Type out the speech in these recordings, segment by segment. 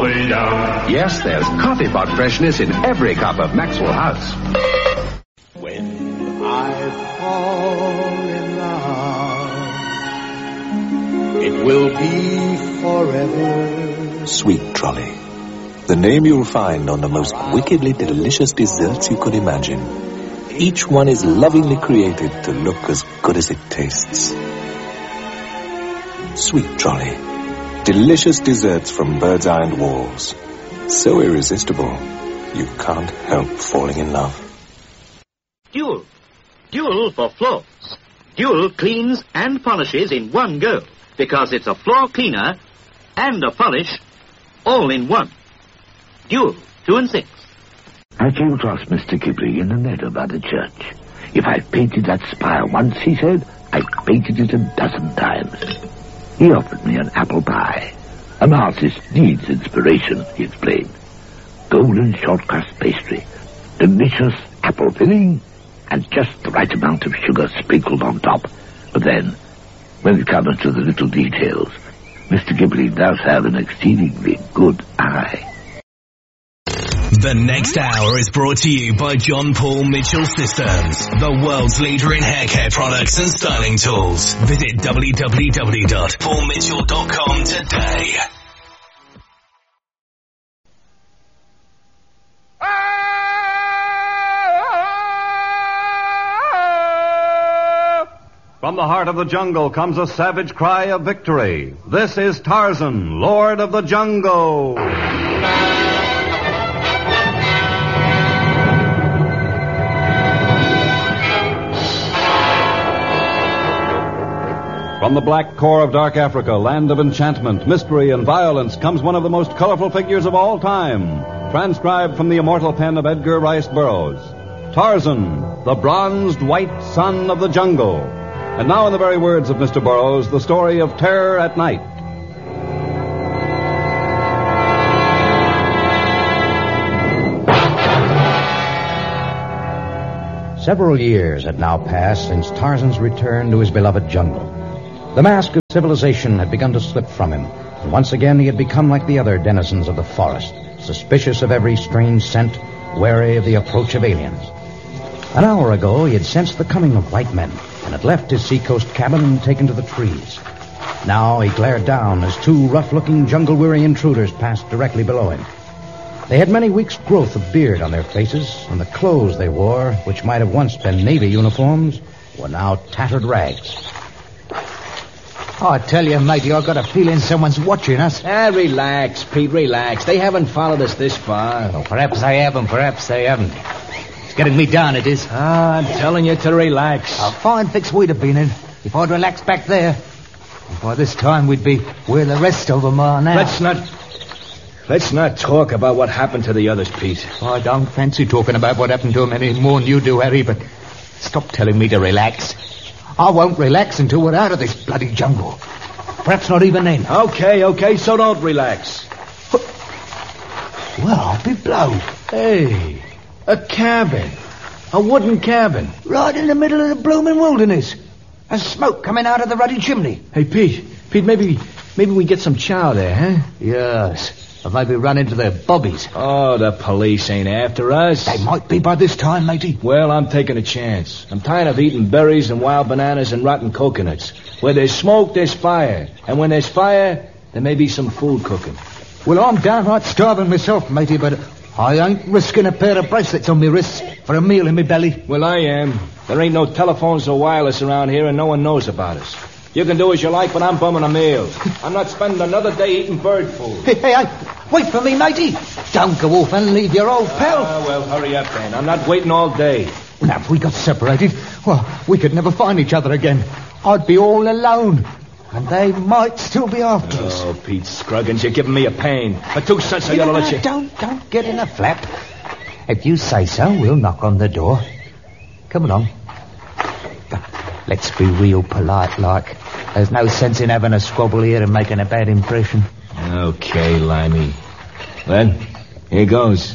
way down. Yes, there's coffee pot freshness in every cup of Maxwell House. When I fall in love, it will be forever. Sweet Trolley. The name you'll find on the most wickedly delicious desserts you could imagine. Each one is lovingly created to look as good as it tastes. Sweet Trolley. Delicious desserts from Bird's Eye and Walls. So irresistible, you can't help falling in love. Dual. Dual for floors. Dual cleans and polishes in one go, because it's a floor cleaner and a polish all in one. Dual, 2 and 6. I came across Mr. Ghibli in the meadow by the church. If I painted that spire once, he said, I painted it 12 times. He offered me an apple pie. An artist needs inspiration, he explained. Golden short crust pastry, delicious apple filling, and just the right amount of sugar sprinkled on top. But then, when it comes to the little details, Mr. Ghibli does have an exceedingly good eye. The next hour is brought to you by John Paul Mitchell Systems, the world's leader in hair care products and styling tools. Visit www.paulmitchell.com today. From the heart of the jungle comes a savage cry of victory. This is Tarzan, Lord of the Jungle. From the black core of dark Africa, land of enchantment, mystery, and violence, comes one of the most colorful figures of all time, transcribed from the immortal pen of Edgar Rice Burroughs. Tarzan, the bronzed white son of the jungle. And now, in the very words of Mr. Burroughs, the story of Terror at Night. Several years had now passed since Tarzan's return to his beloved jungle. The mask of civilization had begun to slip from him, and once again he had become like the other denizens of the forest, suspicious of every strange scent, wary of the approach of aliens. An hour ago he had sensed the coming of white men, and had left his seacoast cabin and taken to the trees. Now he glared down as 2 rough-looking, jungle-weary intruders passed directly below him. They had many weeks' growth of beard on their faces, and the clothes they wore, which might have once been Navy uniforms, were now tattered rags. Oh, I tell you, matey, I've got a feeling someone's watching us. Relax, Pete, relax. They haven't followed us this far. Oh, perhaps they haven't, perhaps they haven't. It's getting me down, it is. I'm telling you to relax. A fine fix we'd have been in if I'd relaxed back there. And by this time we'd be where the rest of them are now. Let's not talk about what happened to the others, Pete. I don't fancy talking about what happened to them any more than you do, Harry, but stop telling me to relax. I won't relax until we're out of this bloody jungle. Perhaps not even then. Okay, so don't relax. Well, I'll be blowed. Hey, a cabin. A wooden cabin. Right in the middle of the blooming wilderness. And smoke coming out of the ruddy chimney. Hey, Pete, maybe we get some chow there, huh? Yes. Or maybe run into the bobbies. Oh, the police ain't after us. They might be by this time, matey. Well, I'm taking a chance. I'm tired of eating berries and wild bananas and rotten coconuts. Where there's smoke, there's fire. And when there's fire, there may be some food cooking. Well, I'm downright starving myself, matey, but I ain't risking a pair of bracelets on me wrists for a meal in me belly. Well, I am. There ain't no telephones or wireless around here, and no one knows about us. You can do as you like, but I'm bumming a meal. I'm not spending another day eating bird food. Hey, wait for me, matey. Don't go off and leave your old pal. Well, hurry up, then. I'm not waiting all day. Now, if we got separated, well, we could never find each other again. I'd be all alone. And they might still be after us. Oh, Pete Scruggins, you're giving me a pain. For 2 cents, I'll let you... Don't get in a flap. If you say so, we'll knock on the door. Come along. Let's be real polite, like. There's no sense in having a squabble here and making a bad impression. Okay, Limey. Well, here goes.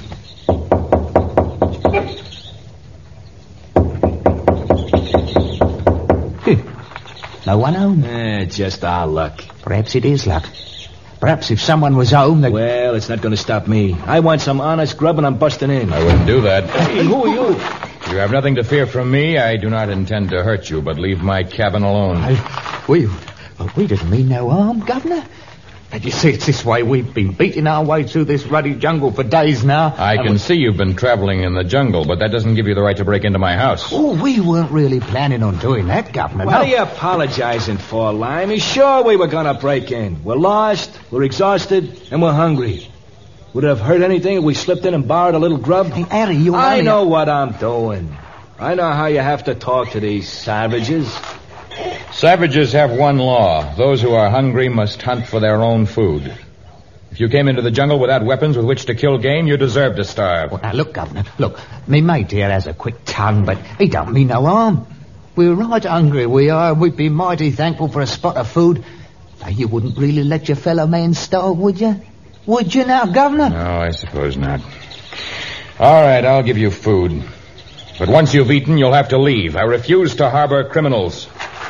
No one home? Just our luck. Perhaps it is luck. Perhaps if someone was home, they... Well, it's not going to stop me. I want some honest grub and I'm busting in. I wouldn't do that. Hey, who are you? You have nothing to fear from me. I do not intend to hurt you, but leave my cabin alone. We didn't mean no harm, Governor. But you see, it's this way. We've been beating our way through this ruddy jungle for days now. I can see you've been traveling in the jungle, but that doesn't give you the right to break into my house. Oh, we weren't really planning on doing that, Governor. What are you apologizing for, Limey? Sure we were going to break in. We're lost, we're exhausted, and we're hungry. Would it have hurt anything if we slipped in and borrowed a little grub? Hey, Harry, you... I know what I'm doing. I know how you have to talk to these savages. Savages have one law. Those who are hungry must hunt for their own food. If you came into the jungle without weapons with which to kill game, you deserve to starve. Well, now, look, Governor, look. Me mate here has a quick tongue, but he don't mean no harm. We're right hungry, we are. We'd be mighty thankful for a spot of food. Now, you wouldn't really let your fellow man starve, would you? Would you now, Governor? No, I suppose not. All right, I'll give you food. But once you've eaten, you'll have to leave. I refuse to harbor criminals.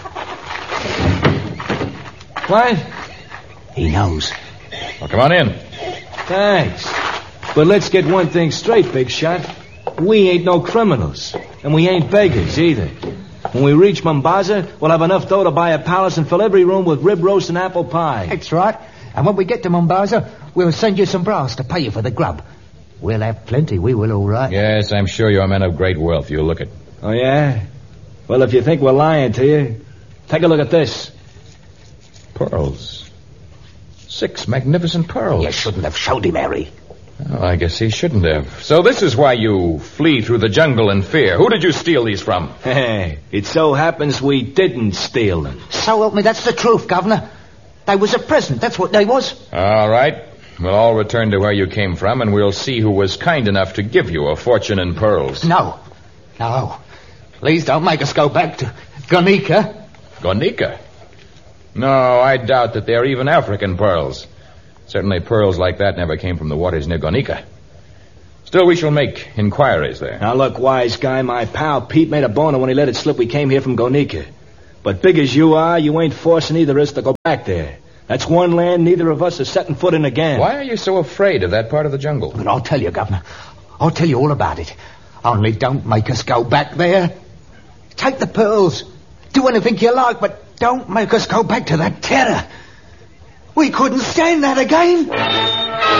What? He knows. Well, come on in. Thanks. But let's get one thing straight, Big Shot. We ain't no criminals. And we ain't beggars, either. When we reach Mombasa, we'll have enough dough to buy a palace and fill every room with rib roast and apple pie. That's right. And when we get to Mombasa, we'll send you some brass to pay you for the grub. We'll have plenty, we will, all right. Yes, I'm sure you're men of great wealth. You look it. Oh, yeah? Well, if you think we're lying to you, take a look at this. Pearls. 6 magnificent pearls. You shouldn't have showed him, Harry. Oh, I guess he shouldn't have. So this is why you flee through the jungle in fear. Who did you steal these from? Hey, it so happens we didn't steal them. So help me, that's the truth, Governor. They was a present, that's what they was. All right. We'll all return to where you came from, and we'll see who was kind enough to give you a fortune in pearls. No. Please don't make us go back to Gonika. Gonika? No, I doubt that they're even African pearls. Certainly pearls like that never came from the waters near Gonika. Still, we shall make inquiries there. Now, look, wise guy, my pal Pete made a boner when he let it slip we came here from Gonika. But big as you are, you ain't forcing either of us to go back there. That's one land neither of us is setting foot in again. Why are you so afraid of that part of the jungle? But I'll tell you, Governor. I'll tell you all about it. Only don't make us go back there. Take the pearls. Do anything you like, but don't make us go back to that terror. We couldn't stand that again.